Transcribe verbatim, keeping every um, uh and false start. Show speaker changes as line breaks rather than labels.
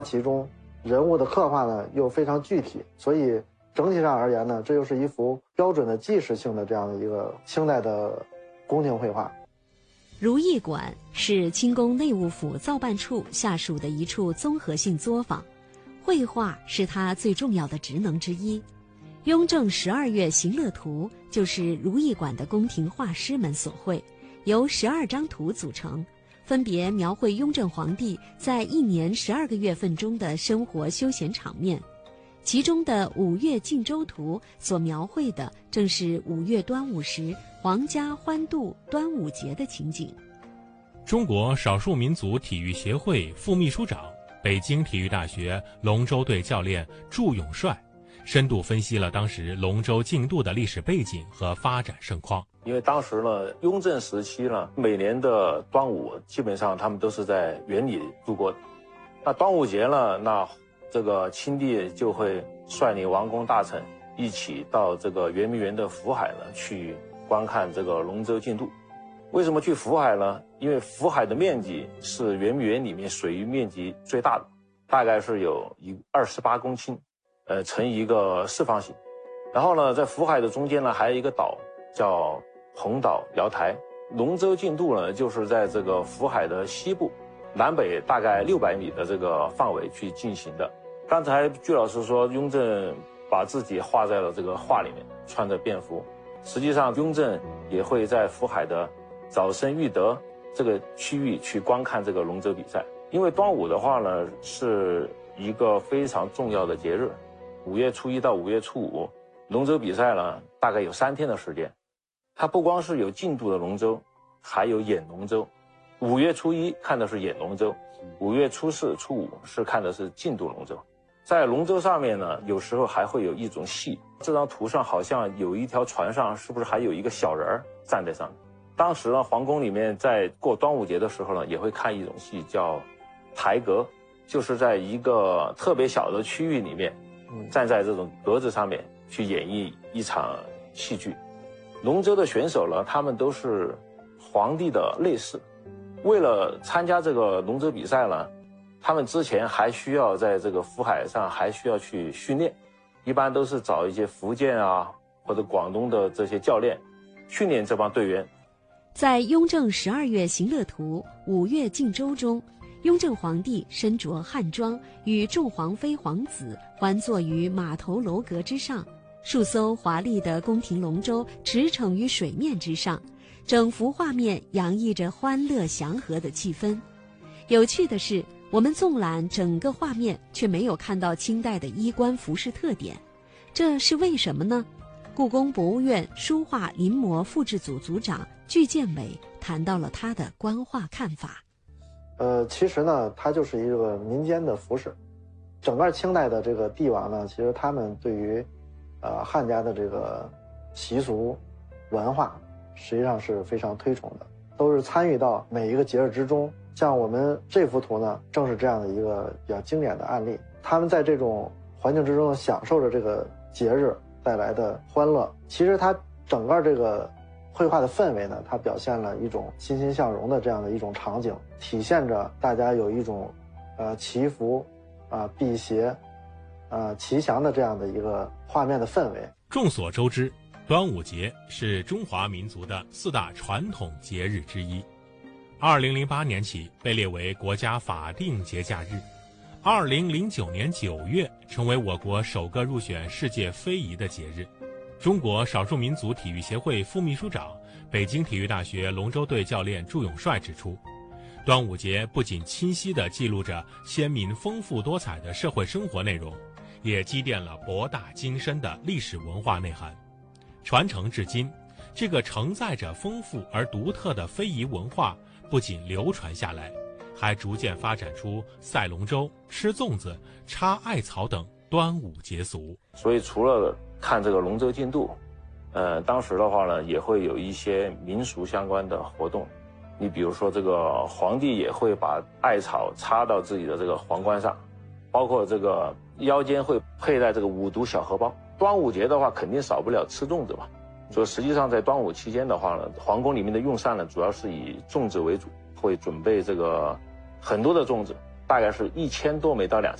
其中人物的刻画呢又非常具体，所以整体上而言呢，这又是一幅标准的纪实性的这样的一个清代的宫廷绘画。
如意馆是清宫内务府造办处下属的一处综合性作坊，绘画是它最重要的职能之一。雍正十二月行乐图就是如意馆的宫廷画师们所绘，由十二张图组成，分别描绘雍正皇帝在一年十二个月份中的生活休闲场面。其中的五月竞舟图所描绘的正是五月端午时皇家欢度端午节的情景。
中国少数民族体育协会副秘书长、北京体育大学龙舟队教练祝永帅深度分析了当时龙舟竞渡的历史背景和发展盛况。
因为当时呢，雍正时期呢，每年的端午基本上他们都是在园里度过的。那端午节呢，那这个清帝就会率领王公大臣一起到这个圆明园的福海呢去观看这个龙舟竞渡。为什么去福海呢？因为福海的面积是圆明园里面水域面积最大的，大概是有一二十八公顷，呃，呈一个四方形。然后呢，在福海的中间呢，还有一个岛叫红岛瑶台。龙舟竞渡呢，就是在这个福海的西部，南北大概六百米的这个范围去进行的。刚才鞠老师说，雍正把自己画在了这个画里面，穿着便服。实际上，雍正也会在福海的早生裕德这个区域去观看这个龙舟比赛。因为端午的话呢，是一个非常重要的节日，五月初一到五月初五，龙舟比赛呢大概有三天的时间。它不光是有竞渡的龙舟，还有演龙舟。五月初一看的是演龙舟，五月初四、初五是看的是竞渡龙舟。在龙舟上面呢，有时候还会有一种戏。这张图上好像有一条船上，是不是还有一个小人儿站在上面？当时呢，皇宫里面在过端午节的时候呢，也会看一种戏叫台阁，就是在一个特别小的区域里面，站在这种格子上面去演绎一场戏剧。龙舟的选手呢，他们都是皇帝的内侍。为了参加这个龙舟比赛呢，他们之前还需要在这个福海上还需要去训练，一般都是找一些福建啊或者广东的这些教练训练这帮队员。
在雍正十二月行乐图五月竞舟中，雍正皇帝身着汉装，与众皇妃皇子环坐于码头楼阁之上，数艘华丽的宫廷龙舟驰骋于水面之上，整幅画面洋溢着欢乐祥和的气氛。有趣的是，我们纵览整个画面，却没有看到清代的衣冠服饰特点，这是为什么呢？故宫博物院书画临摹复制组组长具建伟谈到了他的观画看法。
呃，其实呢，它就是一个民间的服饰。整个清代的这个帝王呢，其实他们对于，呃，汉家的这个习俗文化，实际上是非常推崇的，都是参与到每一个节日之中。像我们这幅图呢，正是这样的一个比较经典的案例。他们在这种环境之中享受着这个节日带来的欢乐。其实它整个这个绘画的氛围呢，它表现了一种欣欣向荣的这样的一种场景，体现着大家有一种呃祈福啊、呃、辟邪啊、呃、吉祥的这样的一个画面的氛围。
众所周知，端午节是中华民族的四大传统节日之一。二零零八年起被列为国家法定节假日，二零零九年九月成为我国首个入选世界非遗的节日。中国少数民族体育协会副秘书长、北京体育大学龙舟队教练祝永帅指出，端午节不仅清晰地记录着先民丰富多彩的社会生活内容，也积淀了博大精深的历史文化内涵。传承至今，这个承载着丰富而独特的非遗文化不仅流传下来，还逐渐发展出赛龙舟、吃粽子、插艾草等端午节俗。
所以除了看这个龙舟竞渡，呃，当时的话呢，也会有一些民俗相关的活动。你比如说，这个皇帝也会把艾草插到自己的这个皇冠上，包括这个腰间会佩戴这个五毒小荷包。端午节的话，肯定少不了吃粽子嘛。所以实际上在端午期间的话呢，皇宫里面的用膳呢，主要是以粽子为主，会准备这个很多的粽子， 大概是一千多枚到两